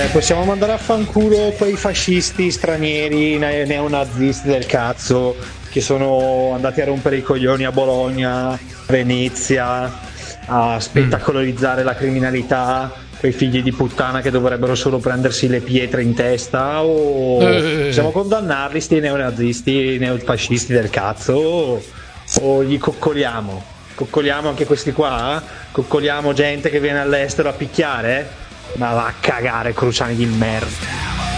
possiamo mandare a fanculo quei fascisti stranieri neonazisti del cazzo che sono andati a rompere i coglioni a Bologna, Venezia, a spettacolarizzare la criminalità, quei figli di puttana che dovrebbero solo prendersi le pietre in testa, o possiamo condannarli, sti neonazisti, neofascisti del cazzo, o gli coccoliamo anche questi qua? Coccoliamo gente che viene all'estero a picchiare? Ma va a cagare, cruciani di merda.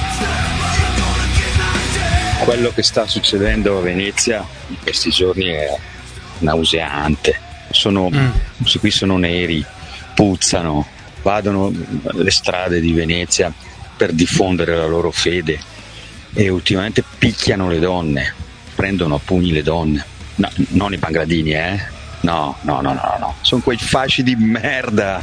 Quello che sta succedendo a Venezia in questi giorni è nauseante. Qui sono neri, puzzano, vadono le strade di Venezia per diffondere la loro fede e ultimamente picchiano le donne, prendono a pugni le donne. No, non i Bangladini, No. Sono quei fasci di merda,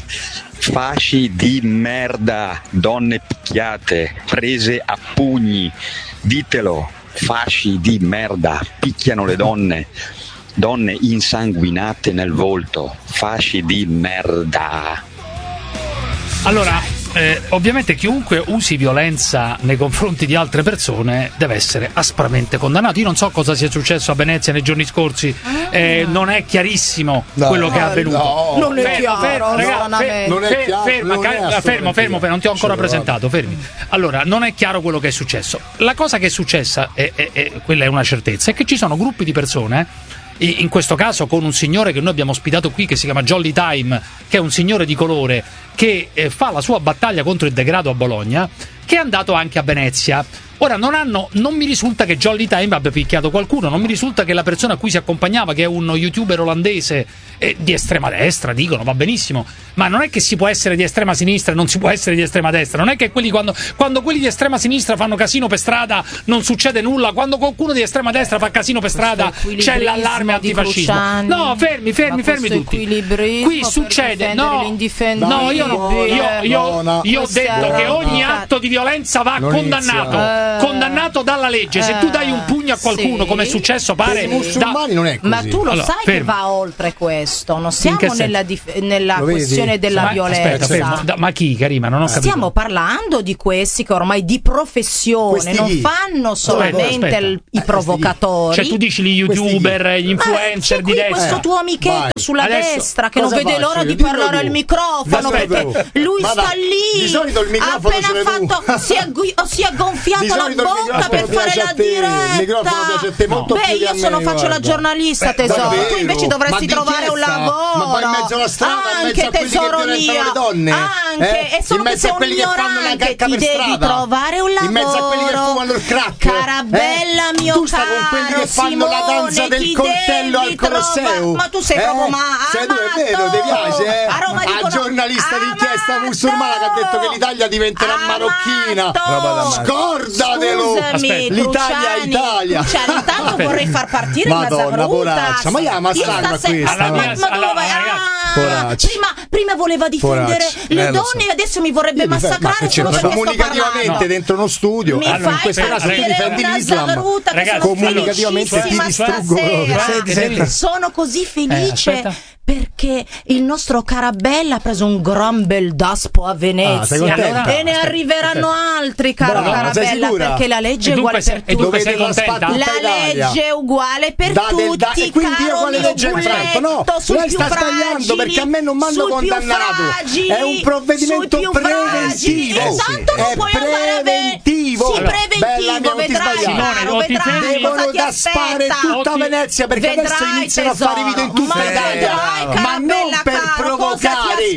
donne picchiate, prese a pugni, ditelo, fasci di merda, picchiano le donne insanguinate nel volto, fasci di merda. Allora, ovviamente chiunque usi violenza nei confronti di altre persone deve essere aspramente condannato. Io non so cosa sia successo a Venezia nei giorni scorsi, non è chiarissimo quello che è avvenuto. Non è chiaro, fermo, non ti ho ancora presentato, fermi. Allora, non è chiaro quello che è successo. La cosa che è successa, quella è una certezza, è che ci sono gruppi di persone, in questo caso con un signore che noi abbiamo ospitato qui che si chiama Jolly Time, che è un signore di colore che fa la sua battaglia contro il degrado a Bologna, che è andato anche a Venezia. Ora non mi risulta che Jolly Time abbia picchiato qualcuno, non mi risulta che la persona a cui si accompagnava, che è uno youtuber olandese di estrema destra, dicono, va benissimo, ma non è che si può essere di estrema sinistra e non si può essere di estrema destra, non è che quelli quando quelli di estrema sinistra fanno casino per strada non succede nulla, quando qualcuno di estrema destra fa casino per strada c'è l'allarme antifascismo. No, fermi tutti. Qui succede, io ho detto che ogni atto di violenza va condannato dalla legge. Se tu dai un pugno a qualcuno, come è successo, pare, per i musulmani non è così. Ma tu lo sai che va oltre questo, non siamo nella questione della violenza. Aspetta, ma chi, Karima? Non ho capito. Stiamo parlando di questi che ormai di professione non fanno solamente i provocatori. Cioè tu dici gli youtuber, gli influencer di destra. Questo tuo amichetto sulla destra che non vede l'ora di parlare al microfono, perché lui sta lì, di solito il microfono appena si è gonfiato la bocca per fare la diretta. Io faccio la giornalista, tesoro, tu invece dovresti trovare un lavoro. Ma poi in mezzo alla strada, anche tesoro mio, le donne, anche, è solo che sei un ignorante, ti devi trovare un lavoro. In mezzo a quelli che fumano il crack, Carabella mio tu stai con quelli che fanno la danza del coltello al Colosseo. Ma tu sei proprio è vero, ti piace? A giornalista d'inchiesta musulmana che ha detto che l'Italia diventerà marocchina. Scordatelo. L'Italia è Italia. Intanto vorrei far partire la Zagrutaz. Ma io massacro questa. Prima voleva difendere le donne e adesso mi vorrebbe massacrare. Comunicativamente dentro uno studio, in questo caso tu difendi l'Islam, comunicativamente ti distruggono. Sono così felice perché il nostro Carabella ha preso un gran bel daspo a Venezia e ne arriveranno altri, caro Carabella, perché la legge è uguale per tutti. La legge è uguale per tutti, quindi io quale legge infranto? No, lei sta sbagliando, perché a me non mi hanno condannato. È un provvedimento preventivo. È preventivo. Sì, preventivo, vedrai. Devono daspare tutta Venezia, perché adesso iniziano a fare video in tutta Italia. Ma non per provocare,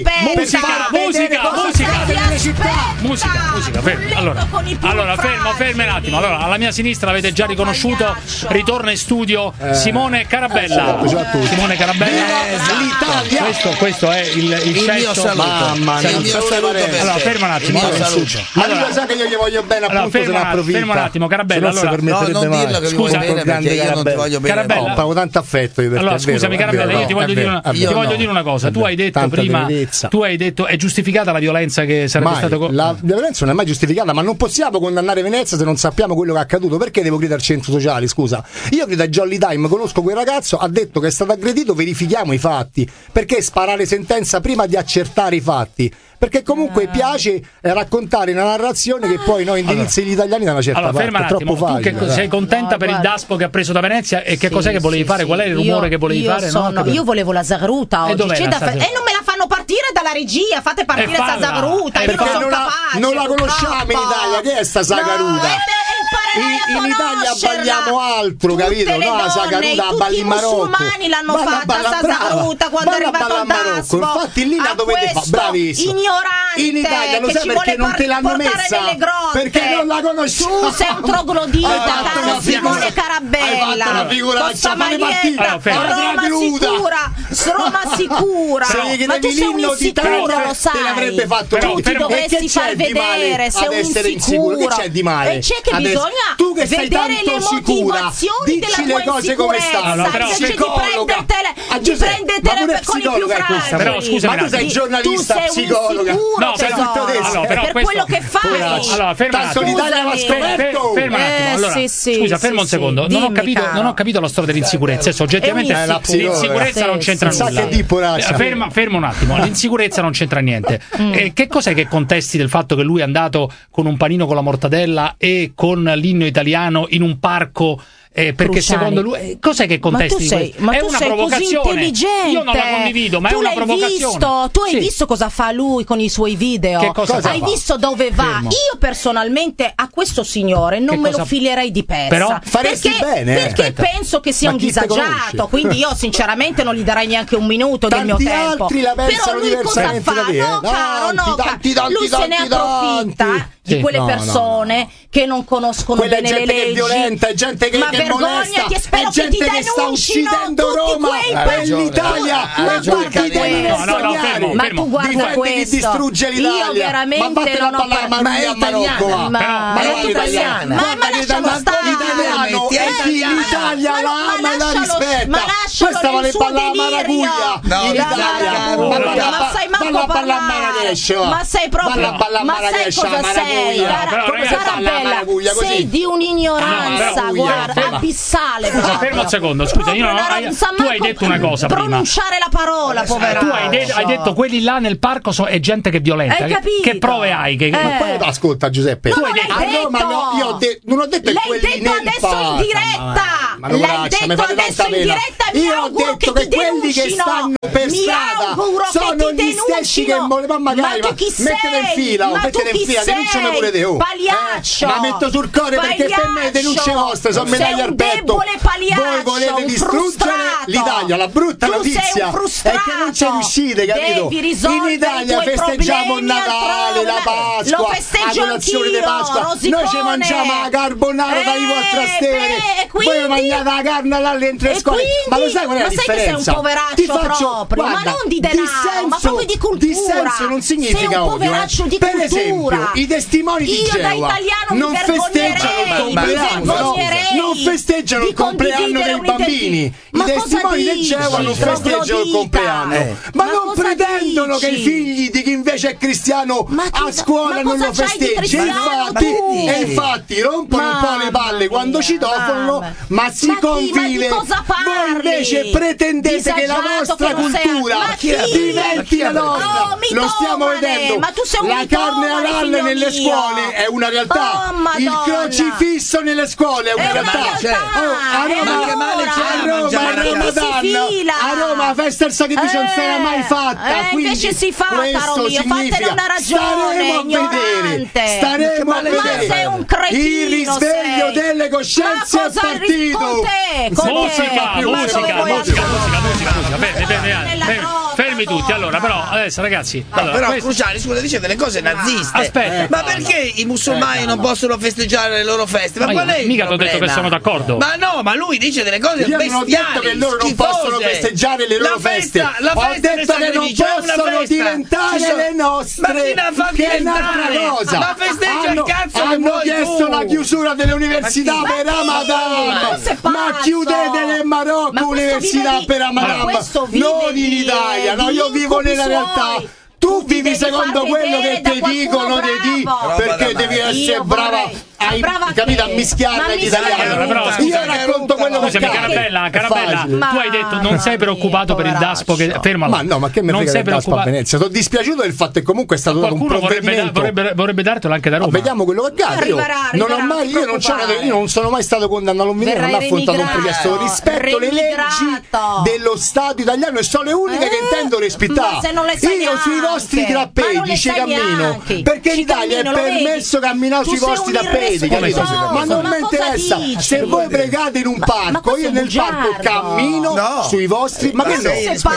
musica, fermo. Allora, fermi un attimo. Allora, alla mia sinistra l'avete già riconosciuto, ritorna in studio Simone Carabella. Simone Carabella, l'Italia. Questo è il mio saluto. Mamma mia, allora, ferma un attimo. Allora, sa che io gli voglio bene, appunto, se ne approfitta. Ferma un attimo, Carabella. No, non dirlo che mi vuoi bene, perché io non ti voglio bene. Carabella, pago tanto affetto io per te. Allora, scusami Carabella, io ti voglio dire una cosa. Tu hai detto prima, è giustificata la violenza che sarebbe stata violenza non è mai giustificata, ma non possiamo condannare Venezia se non sappiamo quello che è accaduto. Perché devo credere al centro sociale, scusa? Io credo a Jolly Time, conosco quel ragazzo, ha detto che è stato aggredito, verifichiamo i fatti. Perché sparare sentenza prima di accertare i fatti? Perché comunque piace raccontare una narrazione che poi noi indirizzi gli italiani da una certa parte. Ferma un attimo, troppo facile. Tu che sei contenta per il Daspo che ha preso da Venezia e che cos'è che volevi fare? Qual è il rumore che volevi fare? Io volevo la Zagruta oggi. Non me la fanno partire dalla regia, fate partire sta Zagruta. Perché non la conosciamo in Italia, che è sta Zagruta? In Italia balliamo altro, capito? No, la Zagaruta balli in Marocco. I musulmani l'hanno fatta sta Zagaruta quando è arrivato il Daspo. Infatti lì la dovete fare, bravissimo. Ignorante, in Italia lo sai perché non te l'hanno messa? Perché non la conosciamo. Tu sei un troglodita, caro Simone Carabella. Hai fatto una figuraccia, fare partita. Roma sicura. Ma tu sei un insicuro, lo sai. Te l'avrebbe fatto tu ti dovresti far vedere, sei un insicuro. Che c'è di male? E c'è che bisogna tu che sei vedere le motivazioni della tua cose come stanno, invece di prendertele con i più fragili. Però scusami, ma tu sei giornalista, psicologa. No, per quello che fai. Allora, ferma un attimo. Ferma un attimo. Allora, scusa, ferma un secondo. Non ho capito la storia dell'insicurezza. Adesso oggettivamente l'insicurezza non c'entra nulla. Ferma un attimo. L'insicurezza non c'entra niente. Che cos'è che contesti del fatto che lui è andato con un panino con la mortadella e con l'inno italiano in un parco? Perché Cruciani, secondo lui cos'è che contesti? È una provocazione. Io non la condivido, ma è una provocazione. Tu hai visto cosa fa lui con i suoi video? Che cosa hai visto dove va? Fermo. Io personalmente a questo signore non me lo filerei di pezza. Però faresti bene. Perché penso che sia un disagiato, quindi io sinceramente non gli darei neanche un minuto del mio tempo. Però lui cosa fa? No, caro, lui se ne approfitta di quelle persone che non conoscono bene le leggi. Violenta, gente che vergognati e spero che ti denuncino Roma e l'Italia. Ma tu guarda questo, distrugge l'Italia. Io veramente non ho ma è italiana, ma è italiana. Ma lascialo stare. L'Italia la ama e la rispetta. Questa vale balla maraguglia. Ma sai manco parlare. Ma sei proprio, ma sai cosa sei? Carabella, sei di un'ignoranza, guarda, abissale. Fermo un secondo, scusa, tu hai detto una cosa prima. Pronunciare la parola, povero. Tu hai detto quelli là nel parco è gente che è violenta. Che prove hai? Ascolta Giuseppe, tu hai detto a Roma non ho detto quelli nel parco. In diretta. L'hai detto adesso in diretta. Io ho detto che quelli che stanno per strada sono gli stessi che magari mettete in fila, denunciami pure te. Pagliaccio. Ma metto sul cuore perché per me denunce vostre sono medaglie al petto. Voi volete distruggere l'Italia. La brutta notizia è che non ci riuscite, capito? In Italia festeggiamo il Natale, la Pasqua, la colazione di Pasqua. Noi ci mangiamo la carbonara dai vostri Trastevere. Voi mangiate la carne all'entre le scuole. Ma lo sai qual è la differenza? Ma sai che sei un poveraccio proprio, ma non di denaro, ma proprio di cultura. Dissenso non significa odio. Per esempio, i testimoni di Geova non festeggiano il compleanno, non festeggiano il compleanno dei bambini. I testimoni di Geova non festeggiano il compleanno, ma non pretendono che i figli di chi invece è cristiano a scuola non lo festeggi. E infatti rompono un po' le palle quando citofonano, ma si convive. Voi invece pretendete che la vostra cultura diventi la nostra. Lo stiamo vedendo. La carne halal nelle scuole è una realtà. Il crocifisso nelle scuole è una realtà. A Roma la festa del sacrificio non si era mai fatta. Invece si fa, caro mio, fatene una ragione. Staremo a vedere il risveglio delle coscienze al partito. Musica. Bene. Fermi tutti. Allora, però, adesso ragazzi. Però Cruciani, scusa, dice delle cose naziste. Aspetta. Ma perché i musulmani non possono festeggiare le loro feste? Ma qual è il mica ti ho detto che sono d'accordo. Ma no, ma lui dice delle cose bestiali. Io non ho detto che loro non possono festeggiare le loro feste. Ho detto che non possono diventare le nostre. Che è un'altra cosa. Ma festeggia il cazzo che hanno chiesto la chiusura delle università per Ramadan. Ma chiudete nel Marocco università per Ramadan. Non in Italia. No, io vivo nella realtà. Tu vivi secondo quello che ti dicono, essere brava capito, a mischiare gli italiani. Io racconto quello che Carabella, tu hai detto non sei preoccupato per il Daspo che fermalo. Ma no, ma che me frega del Daspo a Venezia? Sono dispiaciuto del fatto che comunque è stato dato un provvedimento. Vorrebbe dartelo anche da Roma. Vediamo quello che accade. Io non sono mai stato condannato a non venire, non ho affrontato un processo. Rispetto le leggi dello Stato italiano e sono le uniche che intendo rispettare. Io sui vostri tappeti ci cammino perché in Italia è permesso camminare sui vostri tappeti. Ma non mi interessa. Se voi pregate in un parco, io nel parco cammino sui vostri. Ma che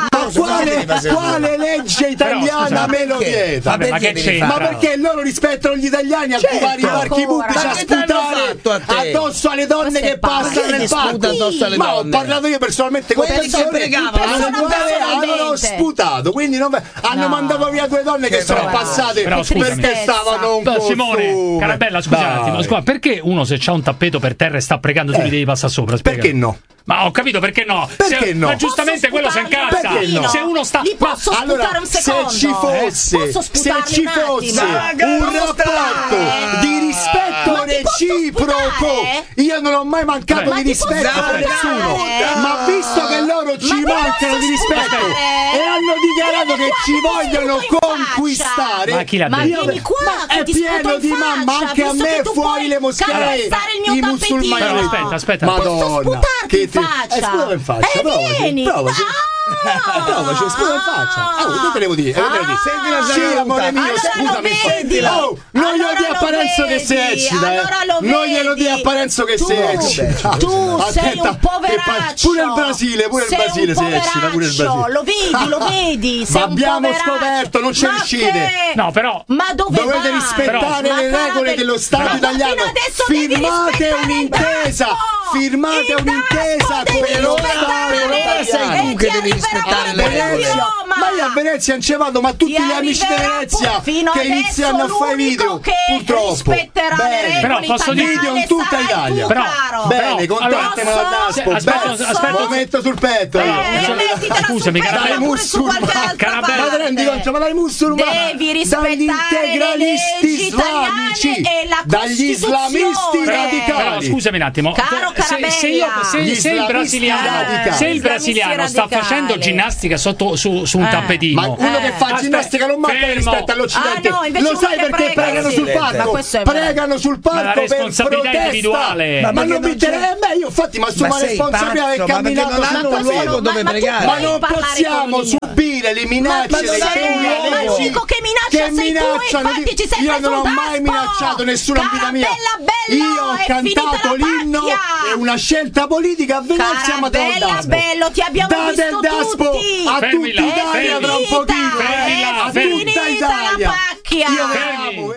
quale legge italiana me lo vieta? Ma perché loro rispettano gli italiani a occupare i parchi pubblici, a sputare addosso alle donne che passano nel parco? Ma ho parlato io personalmente con persone che hanno sputato, quindi hanno mandato via 2 donne che sono passate perché stavano un po'. Simone, Carabella, scusa un attimo. Scusa, perché uno se c'ha un tappeto per terra e sta pregando tu gli devi passare sopra? Perché no? Ma ho capito perché no. Perché no? Ma giustamente quello si incazza. No? Se uno sta. Posso sputare un secondo? Se ci fosse un rapporto di rispetto reciproco, io non ho mai mancato di rispetto a nessuno. Ma visto che loro ci mancano di rispetto e hanno dichiarato che ci vogliono conquistare, ma chi l'ha detto? Vieni qua, è pieno di mamma anche a me fuori le moschee, i musulmani. Aspetta. Madonna, che sputa in faccia, vieni. Provaci, sputa in faccia. Che te devo dire? Sì, amore mio, sputami in faccia. Non glielo di a Parenzo che si eccita, non glielo di a Parenzo che si eccita. Tu sei un poveraccio. Pure il Brasile si eccita, pure il Brasile. Lo vedi, ma abbiamo scoperto, non ci riuscite. No, però dovete rispettare le regole dello Stato italiano. Firmate un'intesa con lo Stato. Sei tu che devi rispettare le regole. Ma io a Venezia non ci vado, ma tutti gli amici di Venezia che iniziano a fare video, purtroppo. Però posso dire video in tutta Italia. Bene, contattemelo al Daspo. Aspetta, lo metto sul petto. Scusami, Carabella, ma ti rendi conto? Ma dai musulmani, dagli integralisti islamici, dagli islamisti radicali. Scusami un attimo. Se il brasiliano sta facendo ginnastica su un tappetino, ma uno che fa ginnastica non manca rispetto all'Occidente. Lo sai perché pregano sul palco? Pregano sul palco per protesta. Ma non mi interessa. Io infatti mi assumo la responsabilità del camminato non hanno un luogo dove pregare. Ma non possiamo subire le minacce dei l'unico che minaccia sei tu, infatti ci sei io non ho mai minacciato nessuno in vita mia. Io ho cantato l'inno e una scelta politica a Venezia, ma te lo bello, ti abbiamo visto il Daspo tutti. a tutta Italia tra un pochino, a tutta Italia. Io amo.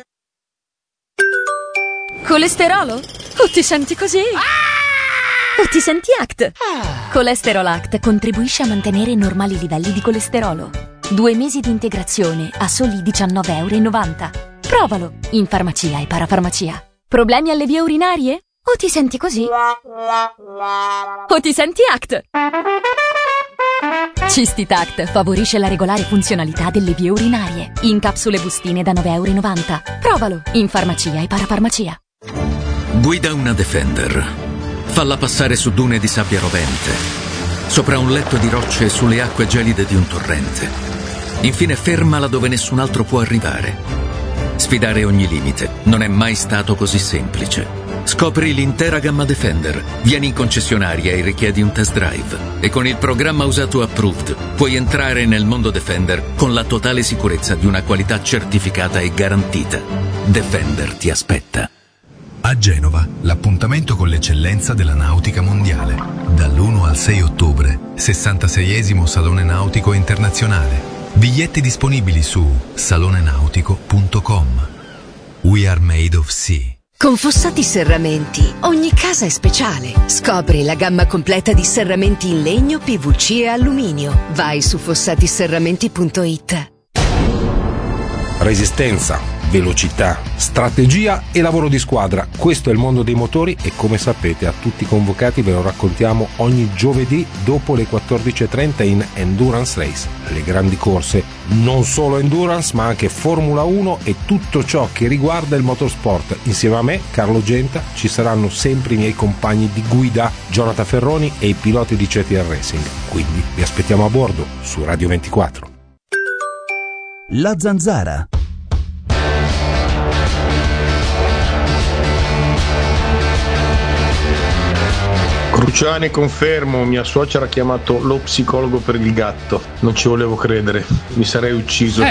Colesterolo? O ti senti così? O ti senti ACT? Colesterol ACT contribuisce a mantenere normali livelli di colesterolo. 2 mesi di integrazione a soli €19,90. Provalo in farmacia e parafarmacia. Problemi alle vie urinarie? O ti senti così? O ti senti ACT? Cistitact favorisce la regolare funzionalità delle vie urinarie. In capsule bustine da €9,90. Provalo in farmacia e parafarmacia. Guida una Defender. Falla passare su dune di sabbia rovente, sopra un letto di rocce e sulle acque gelide di un torrente. Infine fermala dove nessun altro può arrivare. Sfidare ogni limite non è mai stato così semplice. Scopri l'intera gamma Defender. Vieni in concessionaria e richiedi un test drive. E con il programma Usato Approved puoi entrare nel mondo Defender con la totale sicurezza di una qualità certificata e garantita. Defender ti aspetta. A Genova, l'appuntamento con l'eccellenza della nautica mondiale. Dall'1 al 6 ottobre, 66esimo Salone Nautico Internazionale. Biglietti disponibili su salonenautico.com. We are made of sea. Con Fossati Serramenti ogni casa è speciale. Scopri la gamma completa di serramenti in legno, PVC e alluminio. Vai su fossatiserramenti.it. Resistenza, velocità, strategia e lavoro di squadra. Questo è il mondo dei motori e, come sapete, a tutti i convocati ve lo raccontiamo ogni giovedì dopo le 14.30 in Endurance Race. Le grandi corse, non solo Endurance ma anche Formula 1 e tutto ciò che riguarda il motorsport. Insieme a me, Carlo Genta, ci saranno sempre i miei compagni di guida, Jonathan Ferroni e i piloti di CTR Racing. Quindi vi aspettiamo a bordo su Radio 24. La Zanzara. Cruciani, confermo, mia suocera ha chiamato lo psicologo per il gatto. Non ci volevo credere, mi sarei ucciso.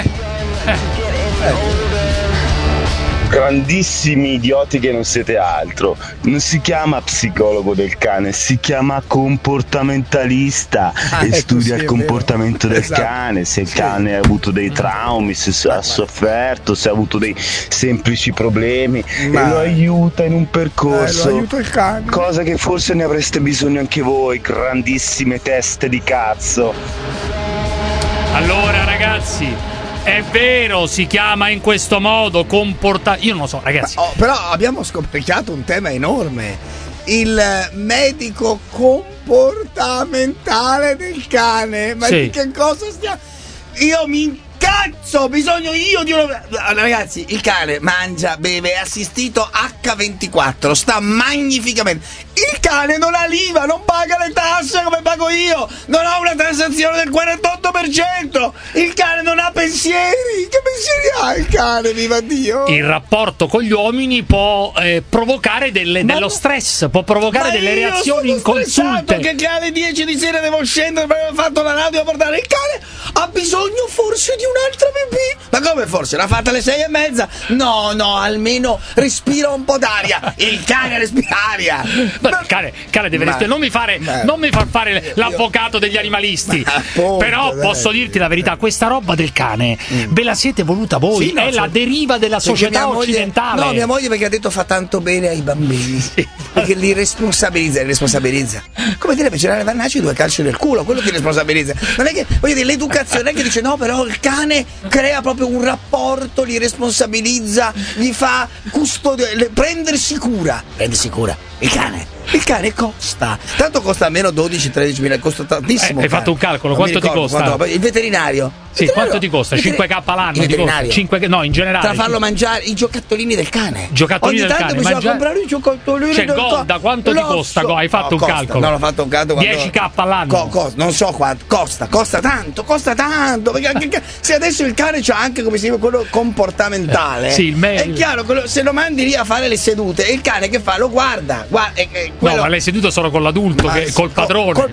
Grandissimi idioti che non siete altro. Non si chiama psicologo del cane, si chiama comportamentalista e studia il comportamento del cane. Se il cane ha avuto dei traumi, se ha sofferto, se ha avuto dei semplici problemi, e lo aiuta in un percorso. Lo aiuta il cane. Cosa che forse ne avreste bisogno anche voi, grandissime teste di cazzo. Allora ragazzi, è vero, si chiama in questo modo, io non lo so, ragazzi. Però abbiamo scoperchiato un tema enorme. Il medico comportamentale del cane. Ma di che cosa stiamo? Io mi incazzo, ho bisogno io di uno. Ragazzi, il cane mangia, beve, è assistito H24, sta magnificamente. Il cane non ha l'IVA, non paga le tasse come pago io, non ha una transazione del 48%, il cane non ha pensieri. Che pensieri ha il cane, viva Dio? Il rapporto con gli uomini può provocare dello stress, può provocare delle reazioni inconsulte. Che alle 10 di sera devo scendere per aver fatto la radio a portare il cane, ha bisogno forse di un'altra pipì. Ma come forse? L'ha fatta alle 6:30? No, almeno respira un po' d'aria. Il cane respira aria. Il cane deve respirare. Non mi far fare l'avvocato degli animalisti. Però posso dirti la verità, questa roba del cane ve la siete voluta voi, è la deriva della società occidentale. Mia moglie perché ha detto fa tanto bene ai bambini, perché li responsabilizza. Come direbbe Generale Vannacci, 2 calci nel culo, quello ti responsabilizza. Non è che, voglio dire, l'educazione è che dice no, però il cane crea proprio un rapporto, li responsabilizza, gli fa prendersi cura il cane costa, tanto costa almeno 12-13 mila, costa tantissimo. Hai fatto un calcolo, quanto ti costa? Il veterinario? Sì, quanto ti costa? 5k all'anno? Il veterinario? 5, no, in generale. Tra farlo mangiare i giocattolini del cane. Ogni tanto cane, bisogna comprare i giocattolini del cane. Golda, quanto ti costa? Hai fatto un calcolo? Non ho fatto un calcolo. 10k all'anno? Non so quanto. Costa tanto. Perché se adesso il cane c'ha anche, come si chiama, quello comportamentale. È chiaro, se lo mandi lì a fare le sedute, il cane che fa? Lo guarda. No, ma le sedute sono con l'adulto, col padrone.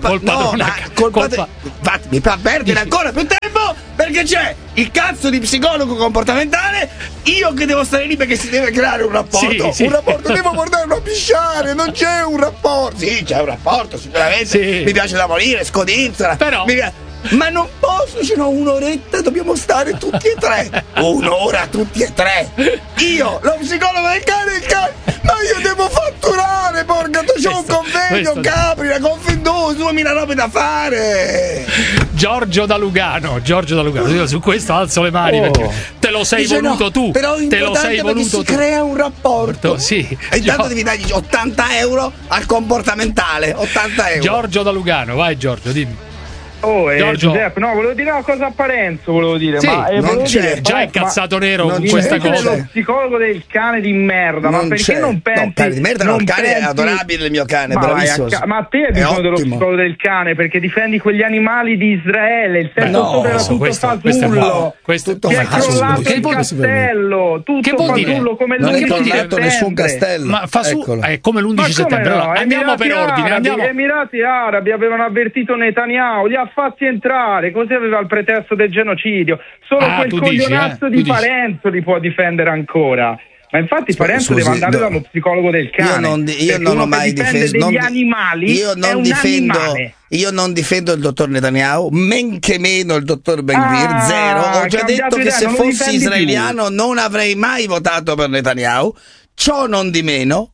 Mi fa perdere ancora più tempo perché c'è il cazzo di psicologo comportamentale, io che devo stare lì perché si deve creare un rapporto. Un rapporto, devo portarlo a pisciare, non c'è un rapporto. Sì, c'è un rapporto, sicuramente. Mi piace da morire, scodinzola. Però ma non posso, ce n'ho un'oretta, dobbiamo stare tutti e tre. Un'ora tutti e tre. Io, lo psicologo del cane, il cane. Ma io devo fatturare, porca, c'ho un convegno, Capri, la Confindus, 2000 robe da fare. Giorgio da Lugano, io su questo alzo le mani perché te lo sei voluto tu. Però è importante perché si crea un rapporto. Sì. E intanto devi dargli 80 euro al comportamentale, 80 euro. Giorgio da Lugano, vai Giorgio, dimmi. Giuseppe, no, volevo dire una cosa a Parenzo, sì, ma non c'è, già incazzato nero con questa cosa. Lo psicologo del cane di merda, ma perché non pensi? No, cane di merda, no, il cane è adorabile, il mio cane, bravissimo. Ma a te hai bisogno dello psicologo del cane perché difendi quegli animali di Israele, il terzo sotto era tutto fasullo. Questo è crollato il castello, tutto fasullo come l'11 settembre. Non è crollato nessun castello. Ma è come l'11 settembre. Andiamo per ordine. Gli Emirati Arabi avevano avvertito Netanyahu, li ha fatti entrare, così aveva il pretesto del genocidio. Solo quel coglionazzo di Parenzo li può difendere ancora. Ma infatti Parenzo deve andare dallo psicologo del cane. Io non ho mai difeso degli animali. Io non difendo il dottor Netanyahu, men che meno il dottor Ben-Gvir, zero. Ho già detto che se fossi israeliano non avrei mai votato per Netanyahu. Ciò non di meno,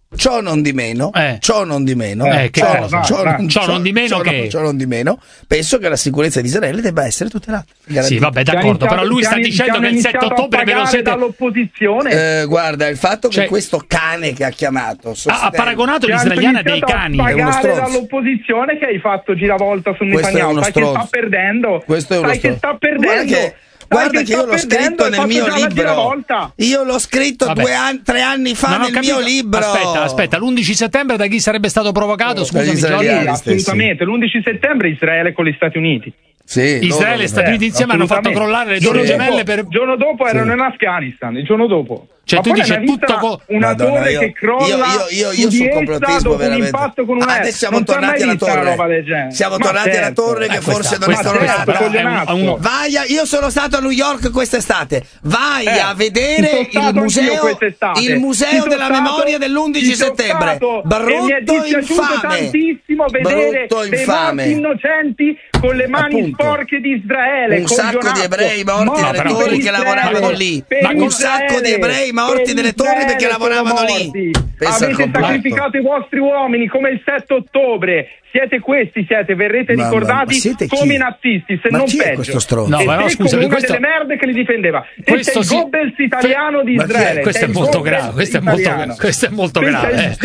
penso che la sicurezza di Israele debba essere tutelata. Sì, vabbè, d'accordo, però lui sta dicendo che il 7 ottobre ve lo siete dall'opposizione. Guarda, il fatto che questo cane che ha chiamato ha paragonato gli israeliani a dei cani, è uno stronzo. Dall'opposizione che hai fatto giravolta su Netanyahu, sai che sta perdendo. Questo è uno stronzo. Che sta perdendo. Guarda che io l'ho scritto nel mio libro. Io l'ho scritto 3 anni fa nel mio libro. Aspetta, l'11 settembre da chi sarebbe stato provocato? Scusami, assolutamente, l'11 settembre Israele con gli Stati Uniti. Sì, Israele e Stati Uniti insieme hanno fatto crollare le torri gemelle il giorno dopo erano in Afghanistan, il giorno dopo. Cioè tu dici tutto una torre che crolla. Io sul complottismo veramente. Adesso siamo tornati alla torre. Siamo tornati alla torre che forse non è tornata. Io sono stato a New York quest'estate. Vai a vedere il museo della memoria dell'11 settembre. Brutto infame. Tantissimo vedere dei morti innocenti con le mani sporche di Israele. Un sacco di ebrei morti nelle torri che lavoravano lì. Un sacco di ebrei morti nelle torri perché lavoravano lì. Avete sacrificato i vostri uomini come il 7 ottobre. Verrete ricordati come i nazisti, se non peggio. No, scusa, una delle merde che li difendeva. Questo è il Goebbels italiano di Israele. Questo è molto grave. Questo è molto grave.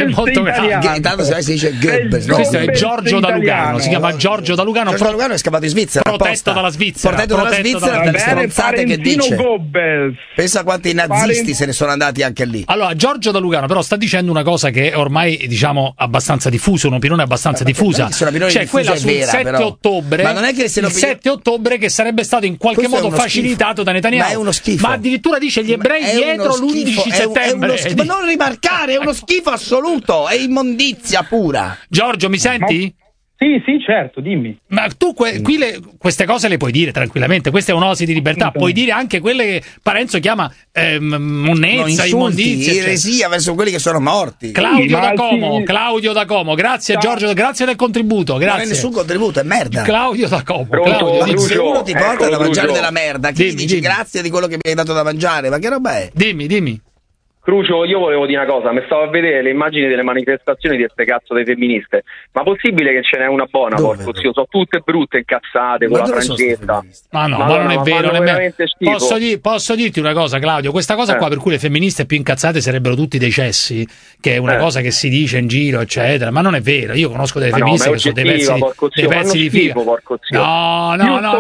Intanto si dice Goebbels. Questo è Giorgio da Lugano. Si chiama Giorgio da Lugano. Giorgio da Lugano è scappato in Svizzera. Protetto dalla Svizzera. Per le stronzate che dice. Pensa quanti nazisti se ne sono andati anche lì. Allora, Giorgio da Lugano però sta dicendo una cosa che è ormai, diciamo, abbastanza diffusa, un'opinione abbastanza diffusa, cioè quella sul 7 ottobre, ma non è che il 7 ottobre che sarebbe stato in qualche modo facilitato da Netanyahu, ma è uno schifo, ma addirittura dice gli ebrei dietro l'11 settembre, ma non rimarcare, è uno schifo assoluto, è immondizia pura. Giorgio, mi senti? Sì, certo, dimmi. Ma tu queste cose le puoi dire tranquillamente, questa è un'oasi di libertà, puoi dire anche quelle che Parenzo chiama monnezza, immondizia, eresia verso quelli che sono morti. Claudio da Como, grazie Giorgio, grazie del contributo, grazie. Non è nessun contributo, è merda. Claudio da Como. Se uno ti porta da mangiare della merda, che dici grazie di quello che mi hai dato da mangiare, ma che roba è? Dimmi. Crucio, io volevo dire una cosa, mi stavo a vedere le immagini delle manifestazioni di queste cazzo delle femministe, ma possibile che ce n'è una buona? Porco zio, sono tutte brutte, incazzate, con la frangetta. Ma non è vero, posso dirti una cosa, Claudio, questa cosa qua per cui le femministe più incazzate sarebbero tutti dei cessi, che è una cosa che si dice in giro, eccetera, ma non è vero, io conosco delle femministe che sono dei pezzi di figa. No,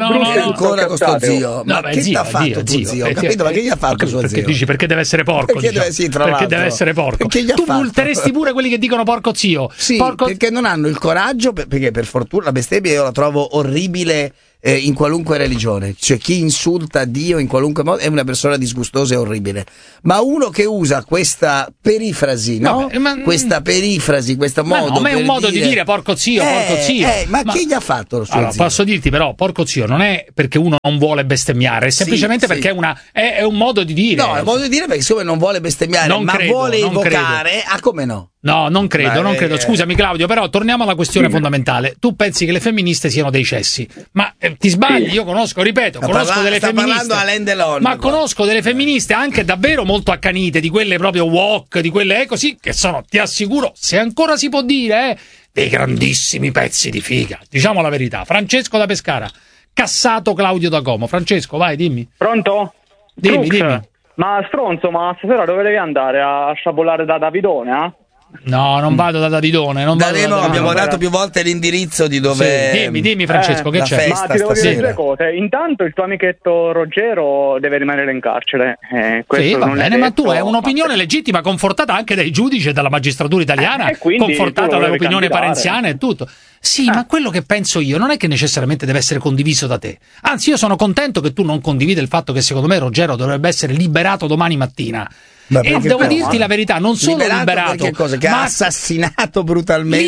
ancora con sto zio, ma che ti ha fatto tuo zio? Ho capito, ma che gli ha fatto suo zio? Perché dici, perché deve essere porco, perché deve essere porco. Tu multeresti pure quelli che dicono porco zio. Sì, perché non hanno il coraggio, perché per fortuna la bestemmia io la trovo orribile in qualunque religione, cioè chi insulta Dio in qualunque modo è una persona disgustosa e orribile, ma uno che usa questa perifrasi, no? Questa perifrasi, questo modo, ma è un modo di dire porco zio, porco zio. Ma chi gli ha fatto lo suo zio? Posso dirti però, porco zio non è perché uno non vuole bestemmiare, è semplicemente perché è un modo di dire. No, è un modo di dire perché siccome non vuole bestemmiare, vuole evocare, come no? No, non credo. Scusami Claudio, però torniamo alla questione fondamentale. Tu pensi che le femministe siano dei cessi, ma ti sbagli, io conosco delle femministe, ma conosco delle femministe anche davvero molto accanite, di quelle proprio woke, di quelle così, che sono, ti assicuro, se ancora si può dire, dei grandissimi pezzi di figa. Diciamo la verità. Francesco da Pescara, cassato Claudio da Como. Francesco, vai, dimmi. Pronto? Dimmi. Ma stronzo, ma stasera dove devi andare? A sciabolare da Davidone, No, non vado da Davidone. Abbiamo dato più volte l'indirizzo di dove. Dimmi Francesco, che c'è? Ma ti devo dire due cose. Intanto il tuo amichetto Ruggero deve rimanere in carcere. Sì, va bene, ma tu hai un'opinione legittima, confortata anche dai giudici e dalla magistratura italiana, confortata dall'opinione parenziana e tutto. Sì, ma quello che penso io non è che necessariamente deve essere condiviso da te. Anzi, io sono contento che tu non condivida il fatto che secondo me Ruggero dovrebbe essere liberato domani mattina. E devo dirti la verità, non solo liberato, che ha assassinato brutalmente.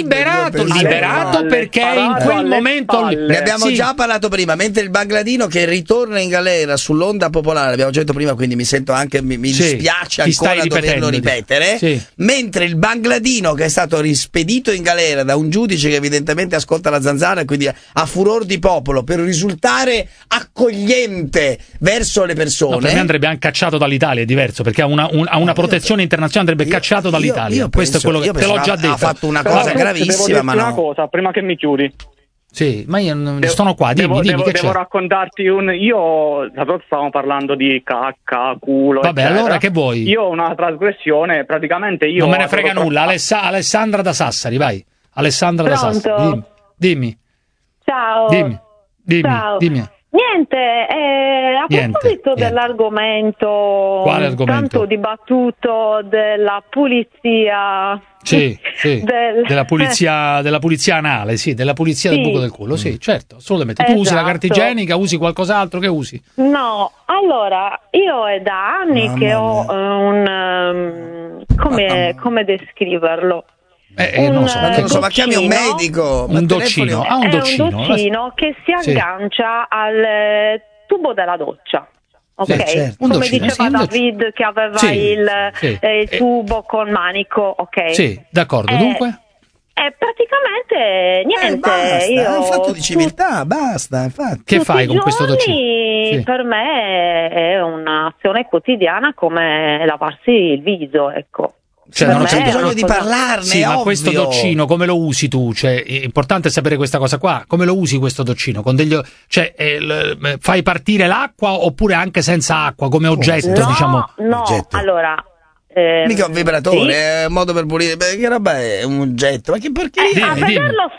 Liberato perché in quel momento ne abbiamo già parlato prima, mentre il Bagladino che ritorna in galera sull'onda popolare, l'abbiamo già detto prima, quindi mi sento anche mi dispiace ancora doverlo ripetere, mentre il Bagladino che è stato rispedito in galera da un giudice che evidentemente ascolta la Zanzara e quindi a furor di popolo per risultare accogliente verso le persone. Per me andrebbe anche cacciato dall'Italia, è diverso, perché ha ha una protezione internazionale, andrebbe cacciato dall'Italia. Questo è quello che te l'ho già detto. Ha fatto una cosa gravissima, ma no. Una cosa, prima che mi chiudi. Sì, ma io sono qua, dimmi che devo raccontarti io stavamo parlando di cacca, culo, vabbè, eccetera. Allora che vuoi? Io ho una trasgressione, praticamente io... Non me ne frega nulla, Alessandra da Sassari, vai. Alessandra da Sassari, dimmi. Ciao. Dimmi. Niente, a proposito dell'argomento tanto dibattuto della pulizia... Sì. Della pulizia anale, della pulizia del buco del culo, sì, certo, assolutamente. Tu usi la carta igienica, usi qualcos'altro, che usi? No, allora, io è da anni che ho come descriverlo? Non so, ma chiami un medico. Un doccino. Un doccino che si aggancia al tubo della doccia. Ok, certo. come diceva David che aveva il tubo con manico, ok? Sì, d'accordo, dunque? Praticamente niente, basta, io è un fatto di civiltà, basta, infatti. Che fai con questo doccino? Per me è un'azione quotidiana come lavarsi il viso, ecco. Cioè, non c'è bisogno di parlarne, sì, ma questo doccino come lo usi tu? Cioè, è importante sapere questa cosa qua. Come lo usi questo doccino? Con fai partire l'acqua oppure anche senza acqua come oggetto, diciamo? No, oggetto. Allora... mica un vibratore, è un modo per pulire. Che roba è un oggetto? Ma che porcheria? A vederlo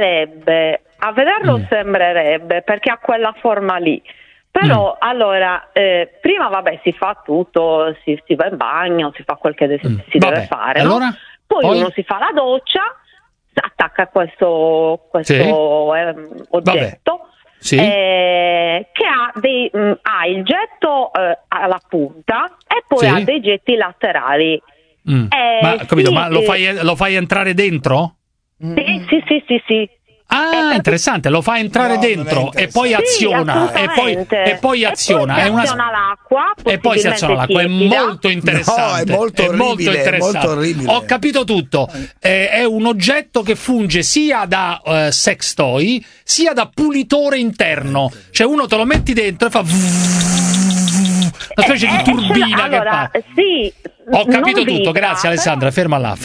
sembrerebbe perché ha quella forma lì. Però allora, prima si fa tutto, si va in bagno, si fa quel che si deve fare, allora, no? Poi uno si fa la doccia, attacca questo oggetto che ha il getto alla punta e poi ha dei getti laterali. Ma lo fai entrare dentro? Sì. Interessante, lo fa entrare dentro e poi aziona e poi aziona l'acqua e poi si aziona l'acqua. È molto interessante. No, è molto orribile. Ho capito tutto. È un oggetto che funge sia da sex toy sia da pulitore interno. Cioè uno te lo metti dentro e fa una specie di turbina allora, che fa. Sì, ho capito tutto, grazie Alessandra, ferma là.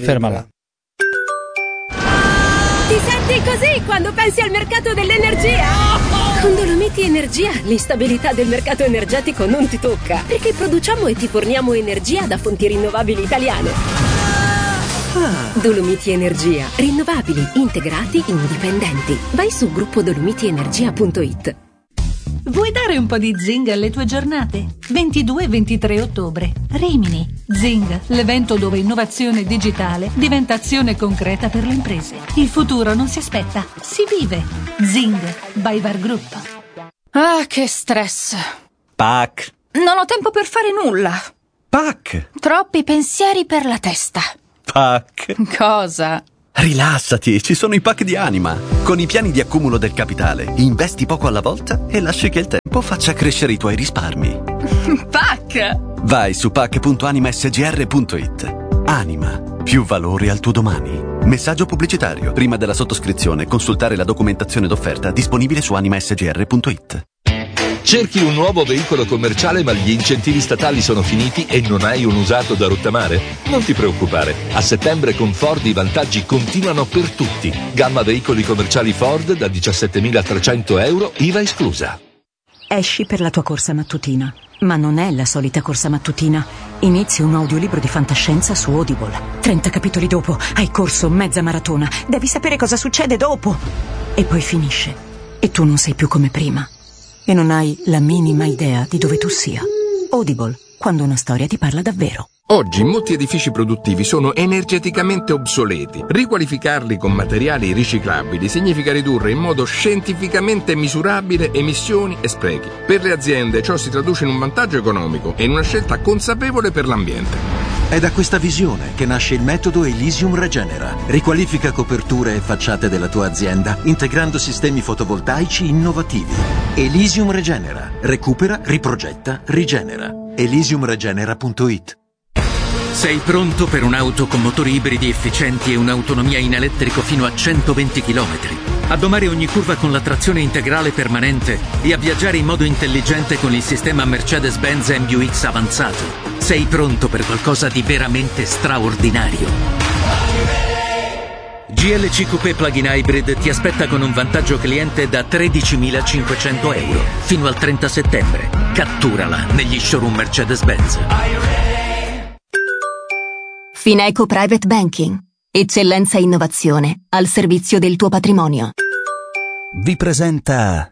Ti senti così quando pensi al mercato dell'energia? Con Dolomiti Energia l'instabilità del mercato energetico non ti tocca, perché produciamo e ti forniamo energia da fonti rinnovabili italiane. Dolomiti Energia, rinnovabili, integrati, indipendenti. Vai su gruppodolomitienergia.it. Vuoi dare un po' di zing alle tue giornate? 22 e 23 ottobre. Rimini. Zing, l'evento dove innovazione digitale diventa azione concreta per le imprese. Il futuro non si aspetta, si vive. Zing, by VAR Group. Ah, che stress. PAC. Non ho tempo per fare nulla. PAC. Troppi pensieri per la testa. PAC. Cosa? Rilassati, ci sono i PAC di Anima. Con i piani di accumulo del capitale, investi poco alla volta e lasci che il tempo faccia crescere i tuoi risparmi. PAC! Vai su pac.animasgr.it. Anima, più valore al tuo domani. Messaggio pubblicitario. Prima della sottoscrizione, consultare la documentazione d'offerta disponibile su animasgr.it. Cerchi un nuovo veicolo commerciale ma gli incentivi statali sono finiti e non hai un usato da rottamare? Non ti preoccupare, a settembre con Ford i vantaggi continuano per tutti. Gamma veicoli commerciali Ford da 17.300 euro, IVA esclusa. Esci per la tua corsa mattutina, ma non è la solita corsa mattutina. Inizi un audiolibro di fantascienza su Audible. 30 capitoli dopo hai corso mezza maratona, devi sapere cosa succede dopo. E poi finisce, e tu non sei più come prima. E non hai la minima idea di dove tu sia. Audible, quando una storia ti parla davvero. Oggi molti edifici produttivi sono energeticamente obsoleti. Riqualificarli con materiali riciclabili significa ridurre in modo scientificamente misurabile emissioni e sprechi. Per le aziende ciò si traduce in un vantaggio economico e in una scelta consapevole per l'ambiente. È da questa visione che nasce il metodo Elysium Regenera. Riqualifica coperture e facciate della tua azienda, integrando sistemi fotovoltaici innovativi. Elysium Regenera. Recupera, riprogetta, rigenera. Elysiumregenera.it. Sei pronto per un'auto con motori ibridi efficienti e un'autonomia in elettrico fino a 120 km? A domare ogni curva con la trazione integrale permanente e a viaggiare in modo intelligente con il sistema Mercedes-Benz MBUX avanzato. Sei pronto per qualcosa di veramente straordinario. GLC Coupé Plug-in Hybrid ti aspetta con un vantaggio cliente da 13.500 euro fino al 30 settembre. Catturala negli showroom Mercedes-Benz. Fineco Private Banking. Eccellenza e innovazione al servizio del tuo patrimonio. Vi presenta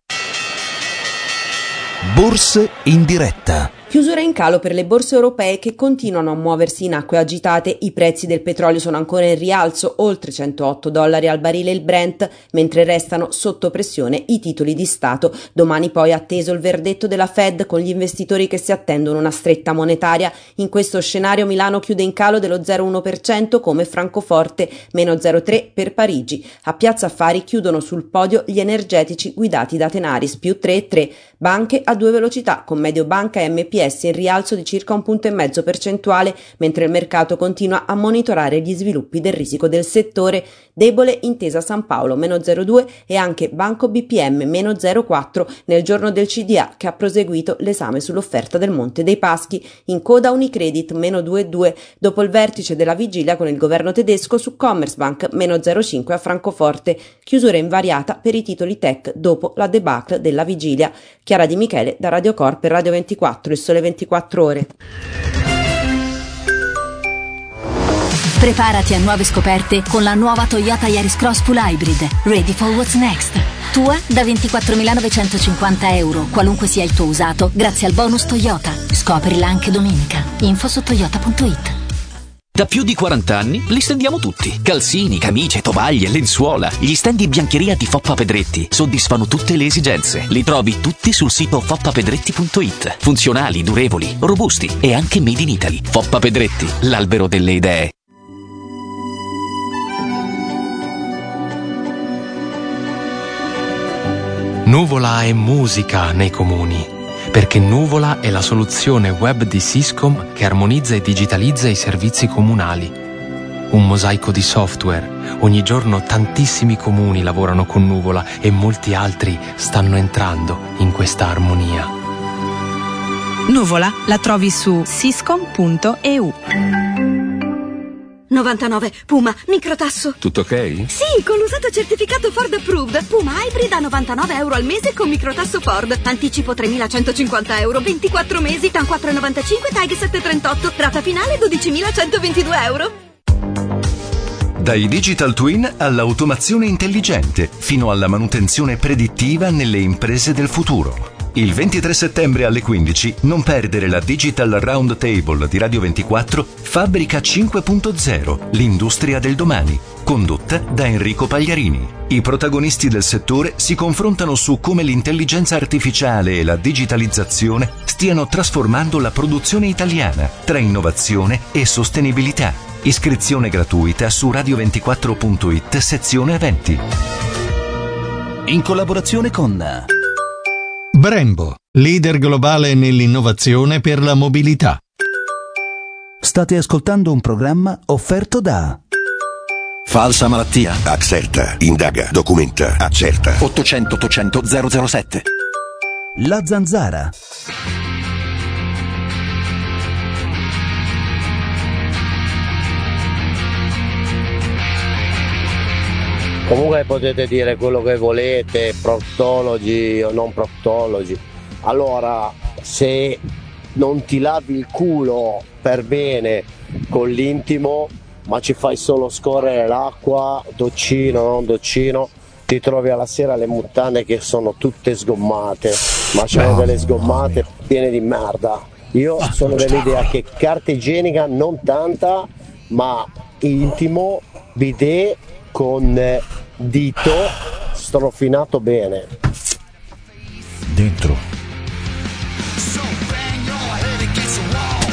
Borse in diretta. Chiusura in calo per le borse europee che continuano a muoversi in acque agitate. I prezzi del petrolio sono ancora in rialzo, oltre $108 al barile il Brent, mentre restano sotto pressione i titoli di Stato. Domani poi atteso il verdetto della Fed, con gli investitori che si attendono una stretta monetaria. In questo scenario Milano chiude in calo dello 0,1% come Francoforte, meno 0,3% per Parigi. A Piazza Affari chiudono sul podio gli energetici guidati da Tenaris, più 3,3%. Banche a 2 velocità, con Mediobanca e MPS in rialzo di circa 1,5 punti percentuale, mentre il mercato continua a monitorare gli sviluppi del risico del settore. Debole Intesa San Paolo, meno 0,2%, e anche Banco BPM, meno 0,4%, nel giorno del CDA che ha proseguito l'esame sull'offerta del Monte dei Paschi. In coda Unicredit, meno 2,2%, dopo il vertice della vigilia con il governo tedesco su Commerzbank, meno 0,5% a Francoforte. Chiusura invariata per i titoli tech dopo la debacle della vigilia. Chiara Di Michele da Radio Corp e Radio 24, il Sole 24 Ore. Preparati a nuove scoperte con la nuova Toyota Yaris Cross Full Hybrid. Ready for what's next. Tua da 24.950 euro, qualunque sia il tuo usato, grazie al bonus Toyota. Scoprila anche domenica. Info su toyota.it. Da più di 40 anni li stendiamo tutti. Calzini, camicie, tovaglie, lenzuola. Gli stand di biancheria di Foppa Pedretti soddisfano tutte le esigenze. Li trovi tutti sul sito foppapedretti.it. Funzionali, durevoli, robusti e anche made in Italy. Foppa Pedretti, l'albero delle idee. Nuvola è musica nei comuni. Perché Nuvola è la soluzione web di Syscom che armonizza e digitalizza i servizi comunali. Un mosaico di software. Ogni giorno tantissimi comuni lavorano con Nuvola e molti altri stanno entrando in questa armonia. Nuvola la trovi su syscom.eu. 99, Puma, microtasso. Tutto ok? Sì, con l'usato certificato Ford Approved. Puma Hybrid a 99 euro al mese con microtasso Ford. Anticipo 3.150 euro, 24 mesi, TAN 4,95, TAG 7,38. Rata finale 12.122 euro. Dai digital twin all'automazione intelligente, fino alla manutenzione predittiva nelle imprese del futuro. Il 23 settembre alle 15 non perdere la Digital Roundtable di Radio 24 Fabbrica 5.0, l'industria del domani, condotta da Enrico Pagliarini. I protagonisti del settore si confrontano su come l'intelligenza artificiale e la digitalizzazione stiano trasformando la produzione italiana tra innovazione e sostenibilità. Iscrizione gratuita su radio24.it sezione eventi. In collaborazione con Brembo, leader globale nell'innovazione per la mobilità. State ascoltando un programma offerto da Falsa malattia. Accerta, indaga, documenta, accerta. 800 800 007. La Zanzara. Comunque potete dire quello che volete, proctologi o non proctologi. Allora, se non ti lavi il culo per bene con l'intimo, ma ci fai solo scorrere l'acqua, doccino, non doccino, ti trovi alla sera le mutande che sono tutte sgommate, ma c'hanno delle sgommate piene di merda. Io sono dell'idea che carta igienica non tanta, ma intimo, bidet con dito strofinato bene. Dentro.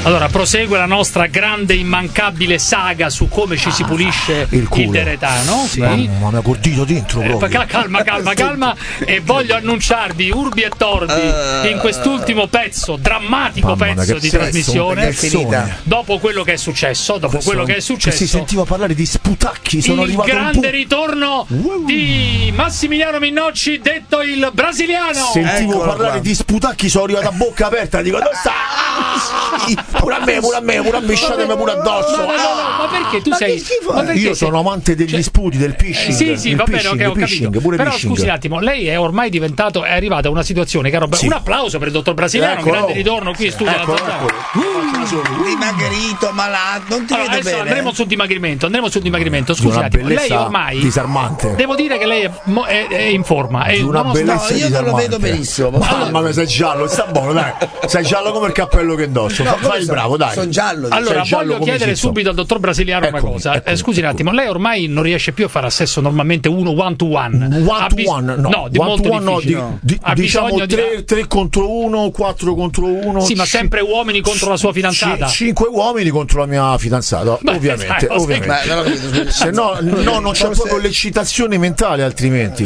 Allora, prosegue la nostra grande, immancabile saga su come ci si pulisce il deretano. Sì. Mamma mia, col dito dentro proprio. Calma. E voglio annunciarvi urbi e torbi in quest'ultimo pezzo, drammatico pezzo di trasmissione, dopo quello che è successo, si sentiva parlare di sputacchi, sono il grande ritorno di Massimiliano Minnocci, detto il brasiliano. Sentivo parlare di sputacchi, sono arrivato a bocca aperta, dico dove sta? Pure a me, sciatemi pure addosso. Ma perché tu sei? Io sono amante degli sputi, del phishing. Sì, va bene, ok, ho capito. Però scusi un attimo, lei è ormai è arrivata a una situazione che un applauso per il dottor Brasiliano, grande ritorno qui in studio. Dimagrito, malato, non ti vedo bene. Andremo sul dimagrimento. Scusi un attimo, lei ormai disarmante. Devo dire che lei è in forma. Io non lo vedo benissimo. Mamma mia, sei giallo, sta buono, dai. Sei giallo come il cappello che indosso. Fai il bravo, dai. Sono giallo. Allora, voglio chiedere subito al dottor Brasiliano una cosa. Scusi un attimo, lei ormai non riesce più a fare assesso normalmente one to one? No, di molto difficile. Diciamo 3 contro 1, 4 contro 1. Sì, ma sempre uomini contro la sua fidanzata. 5 uomini contro la mia fidanzata, ovviamente. Se no, non c'è proprio l'eccitazione mentale, altrimenti.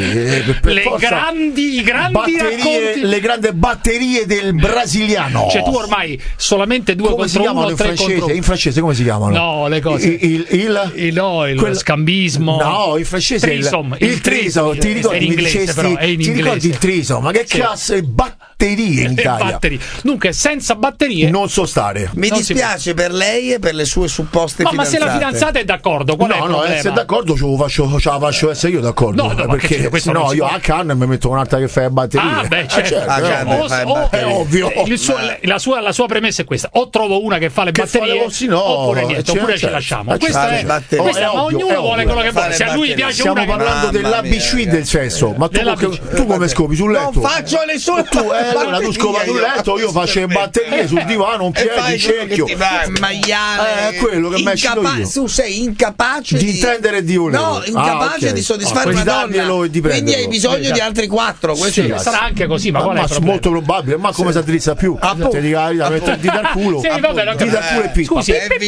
I grandi racconti. Le grandi batterie del brasiliano. Cioè, tu ormai solamente 2 contro 1, 3 contro 1. In francese come si chiamano? No, le cose. Il scambismo. No, in francese il trisom. Ti ricordi il trisom? Ma che cazzo è batterie in Italia? Dunque, senza batterie non so stare. Mi dispiace per lei e per le sue supposte fidanzate. Ma se la fidanzata è d'accordo, qual è il problema? Se è d'accordo ce la faccio essere io d'accordo. Perché io a Cannes mi metto un'altra che fa batterie. È ovvio. La sua premessa è questa: o trovo una che fa le batterie, oppure niente, oppure ci lasciamo. Ma ognuno vuole quello che vuole. Se a lui piace una. Stiamo parlando dell'ABC del sesso. Ma tu come scopi sul letto? Non faccio le sue allora tu scopi sul letto, io faccio le batterie sul divano, un piede, cerchio. Maiale, è quello che mi escido io. Tu sei incapace di intendere e di volere. No, incapace di soddisfare una donna. Quindi hai bisogno di altri 4. Sarà anche così, ma qual è il problema? Molto probabile, ma come si addrizza più? Ti dica la verità, di dar culo. Di dar culo e pizza.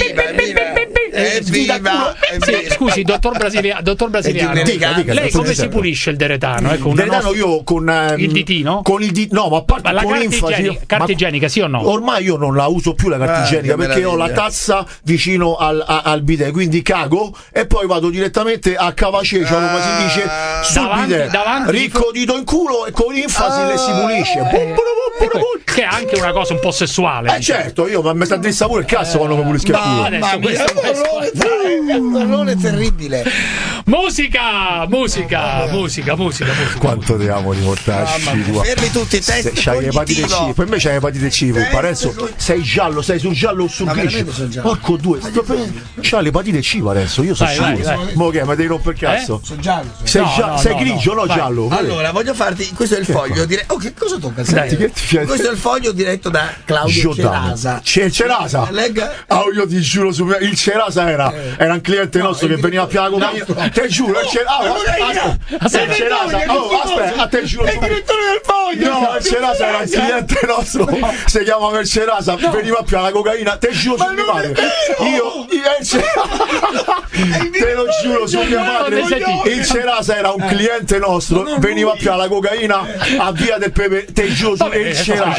Scusi, dottor Brasiliano, lei come si pulisce il deretano? Il deretano io con il ditino? No, ma a parte la con carta igienica, sì o no? Ormai io non la uso più la carta igienica perché ho la tazza vicino al bidet, quindi cago e poi vado direttamente a cavacecio, come si dice, sul bidet, ricco dito in culo e con enfasi le si pulisce. Che è anche una cosa un po' sessuale. Certo, io mi sta drissa pure il cazzo quando mi pulisco il culo. È un dolore terribile. Musica. Quanto dobbiamo riportarci? Fermi tutti, test cognitivo. Per me c'hai l'epatite C. Parenzo, sei giallo, sei sul giallo o sul grigio. Porco due, c'ha l'epatite C Parenzo, io sono sicuro. Mo che mi devi rompere il cazzo? Sono giallo. Sei grigio, no giallo. Allora, voglio farti, questo è il foglio. Oh, che cosa tocca? Questo è il foglio diretto da Claudio Cerasa. Cerasa? Io ti giuro, il Cerasa era un cliente nostro che veniva a più la cocaina. Te giuro, aspetta, te giuro. È il direttore del foglio. No, il Cerasa era un cliente nostro. Si chiama Cerasa, veniva più la cocaina. Te giuro su mia madre. Te lo giuro su mia madre. Il Cerasa era un cliente nostro. Veniva più la cocaina a Via del Pepe. Te giuro su il Cerasa.